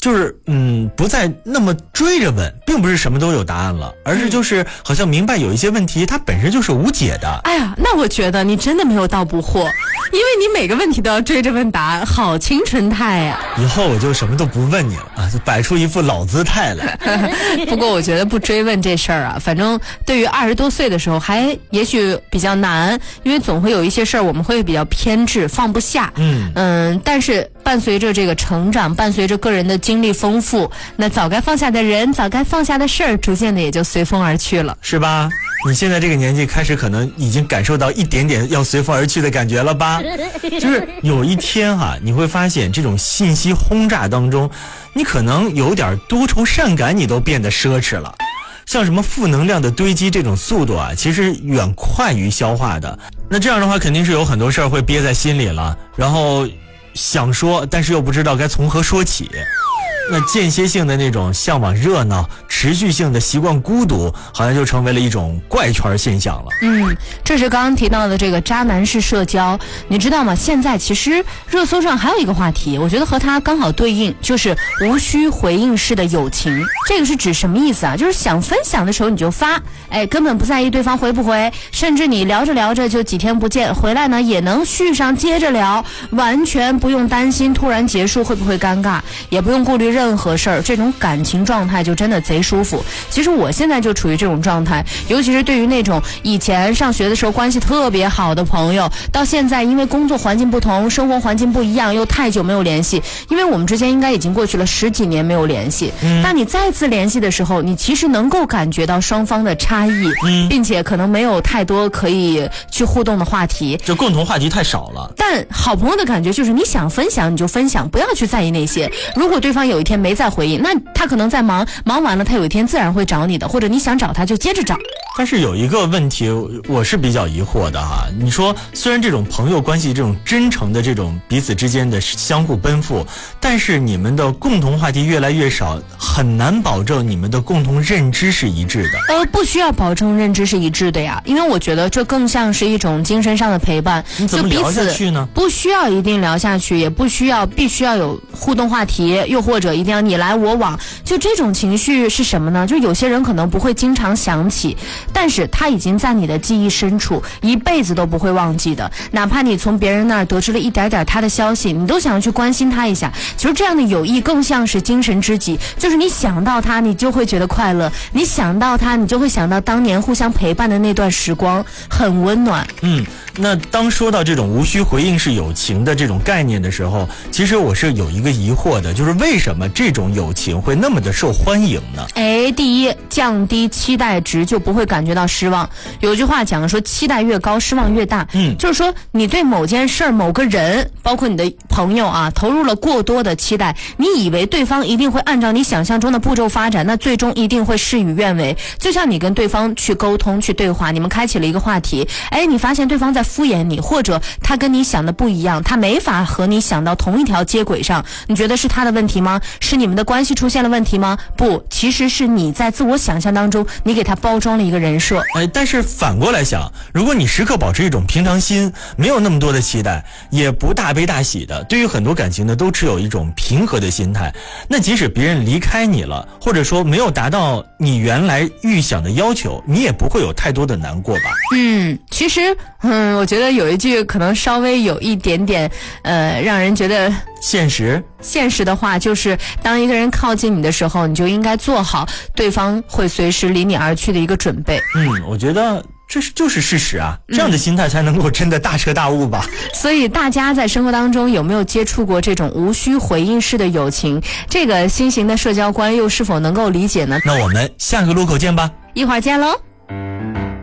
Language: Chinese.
就是不再那么追着问，并不是什么都有答案了，而是就是好像明白有一些问题它本身就是无解的。 哎呀，那我觉得你真的没有到不惑，因为你每个问题都要追着问答案，好青春态呀！ 以后我就什么都不问你了啊，就摆出一副老姿态来。 不过我觉得不追问这事儿啊，反正对于20多岁的时候还也许比较难，因为总会有一些事儿我们会比较偏执，放不下。但是伴随着这个成长，伴随着个人的经历丰富，那早该放下的人，早该放下的事儿，逐渐的也就随风而去了， 是吧？你现在这个年纪开始可能已经感受到一点点要随风而去的感觉了吧？就是有一天你会发现这种信息轰炸当中，你可能有点多愁善感，你都变得奢侈了。像什么负能量的堆积这种速度其实远快于消化的。那这样的话肯定是有很多事儿会憋在心里了，然后想说但是又不知道该从何说起。那间歇性的那种向往热闹，持续性的习惯孤独，好像就成为了一种怪圈现象了。 这是刚刚提到的这个渣男式社交，你知道吗？现在其实热搜上还有一个话题，我觉得和它刚好对应，就是无需回应式的友情。这个是指什么意思啊？就是想分享的时候你就发，根本不在意对方回不回，甚至你聊着聊着就几天不见，回来呢也能续上接着聊，完全不用担心突然结束会不会尴尬，也不用顾虑任何事儿，这种感情状态就真的贼舒服。其实我现在就处于这种状态，尤其是对于那种以前上学的时候关系特别好的朋友，到现在因为工作环境不同，生活环境不一样，又太久没有联系，因为我们之间应该已经过去了10几年没有联系。当你再次联系的时候，你其实能够感觉到双方的差异，并且可能没有太多可以去互动的话题， 就共同话题太少了。 但好朋友的感觉就是你想分享你就分享，不要去在意那些。如果对方有一天没再回应，那他可能在忙完了，他有一天自然会找你的，或者你想找他就接着找。 但是有一个问题我是比较疑惑的你说虽然这种朋友关系这种真诚的这种彼此之间的相互奔赴，但是你们的共同话题越来越少，很难保证你们的共同认知是一致的。 不需要保证认知是一致的呀，因为我觉得这更像是一种精神上的陪伴。 你怎么聊下去呢？ 不需要一定聊下去，也不需要必须要有互动话题，又或者一定要你来我往，就这种情绪是什么呢？就有些人可能不会经常想起，但是他已经在你的记忆深处，一辈子都不会忘记的。哪怕你从别人那儿得知了一点点他的消息，你都想要去关心他一下。其实这样的友谊更像是精神知己，就是你想到他你就会觉得快乐，你想到他你就会想到当年互相陪伴的那段时光，很温暖。 那当说到这种无需回应式友情的这种概念的时候，其实我是有一个疑惑的，就是为什么这种友情会那么的受欢迎呢？ 第一，降低期待值，就不会感觉到失望。有句话讲说，期待越高失望越大。就是说你对某件事儿某个人，包括你的朋友投入了过多的期待，你以为对方一定会按照你想象中的步骤发展，那最终一定会事与愿违。就像你跟对方去沟通去对话，你们开启了一个话题，你发现对方在敷衍你，或者他跟你想的不一样，他没法和你想到同一条接轨上，你觉得是他的问题吗？是你们的关系出现了问题吗？不，其实是你在自我想象当中你给他包装了一个人设。 但是反过来想，如果你时刻保持一种平常心，没有那么多的期待，也不大悲大喜的，对于很多感情呢都持有一种平和的心态，那即使别人离开你了，或者说没有达到你原来预想的要求，你也不会有太多的难过吧？ 其实我觉得有一句可能稍微有一点点让人觉得现实的话，就是当一个人靠近你的时候，你就应该做好对方会随时离你而去的一个准备。 我觉得这就是事实啊，这样的心态才能够真的大彻大悟吧。 所以大家在生活当中有没有接触过这种无需回应式的友情？这个新型的社交观又是否能够理解呢？ 那我们下个路口见吧， 一会儿见喽。